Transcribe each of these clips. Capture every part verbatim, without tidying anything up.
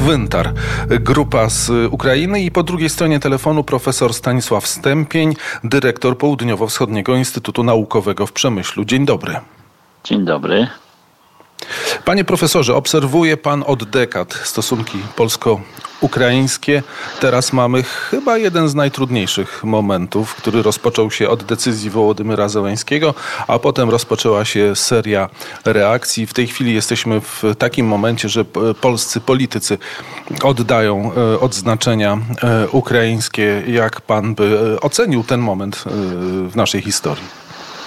Wyntar, grupa z Ukrainy, i po drugiej stronie telefonu profesor Stanisław Stępień, dyrektor Południowo-Wschodniego Instytutu Naukowego w Przemyślu. Dzień dobry. Dzień dobry. Panie profesorze, obserwuje pan od dekad stosunki polsko-ukraińskie. Teraz mamy chyba jeden z najtrudniejszych momentów, który rozpoczął się od decyzji Wołodymyra Zełenskiego, a potem rozpoczęła się seria reakcji. W tej chwili jesteśmy w takim momencie, że polscy politycy oddają odznaczenia ukraińskie. Jak pan by ocenił ten moment w naszej historii?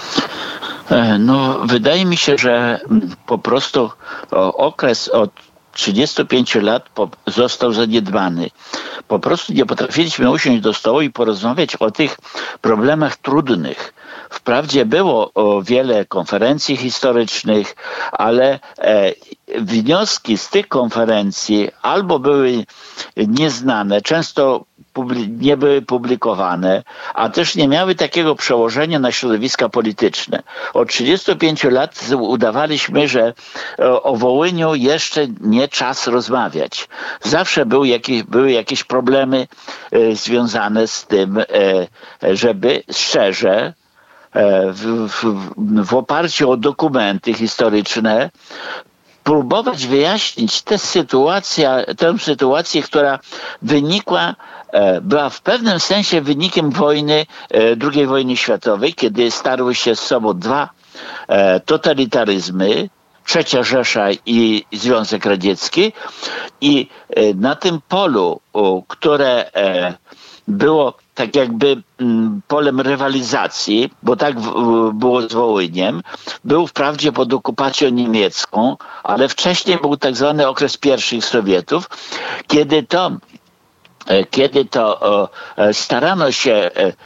No, wydaje mi się, że po prostu okres od trzydziestu pięciu lat został zaniedbany. Po prostu nie potrafiliśmy usiąść do stołu i porozmawiać o tych problemach trudnych. Wprawdzie było wiele konferencji historycznych, ale wnioski z tych konferencji albo były nieznane, często nie były publikowane, a też nie miały takiego przełożenia na środowiska polityczne. Od trzydziestu pięciu lat udawaliśmy, że o Wołyniu jeszcze nie czas rozmawiać. Zawsze był jakieś, były jakieś problemy związane z tym, żeby szczerze w, w, w oparciu o dokumenty historyczne próbować wyjaśnić tę sytuację, tę sytuację, która wynikła, była w pewnym sensie wynikiem wojny, drugiej wojny światowej, kiedy starły się z sobą dwa totalitaryzmy, Trzecia Rzesza i Związek Radziecki, i na tym polu, które było tak jakby polem rywalizacji, bo tak było z Wołyniem, był wprawdzie pod okupacją niemiecką, ale wcześniej był tak zwany okres pierwszych Sowietów, kiedy to Kiedy to starano się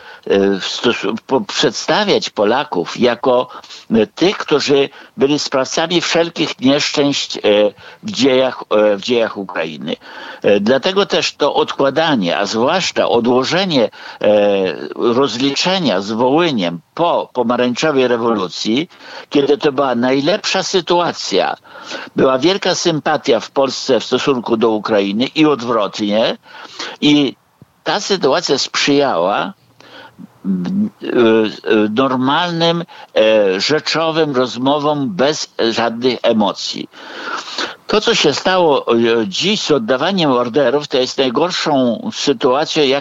przedstawiać Polaków jako tych, którzy byli sprawcami wszelkich nieszczęść w dziejach, w dziejach Ukrainy. Dlatego też to odkładanie, a zwłaszcza odłożenie rozliczenia z Wołyniem po pomarańczowej rewolucji, kiedy to była najlepsza sytuacja, była wielka sympatia w Polsce w stosunku do Ukrainy i odwrotnie, i ta sytuacja sprzyjała normalnym, rzeczowym rozmowom bez żadnych emocji. To, co się stało dziś z oddawaniem orderów, to jest najgorszą sytuacją,